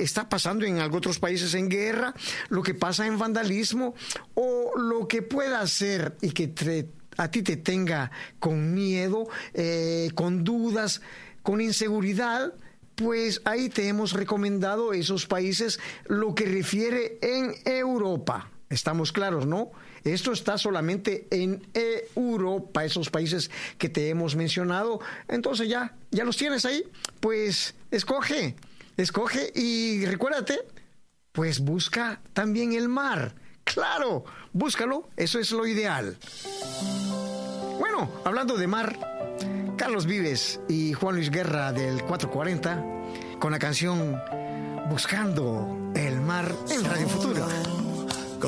está pasando en algunos otros países en guerra, lo que pasa en vandalismo o lo que pueda hacer y que a ti te tenga con miedo, con dudas, con inseguridad. Pues ahí te hemos recomendado esos países, lo que refiere en Europa. Estamos claros, ¿no? Esto está solamente en Europa, esos países que te hemos mencionado. Entonces ya los tienes ahí. Pues escoge y recuérdate, pues busca también el mar. Claro, búscalo, eso es lo ideal. Bueno, hablando de mar, Carlos Vives y Juan Luis Guerra del 440 con la canción Buscando el Mar en Radio Futura.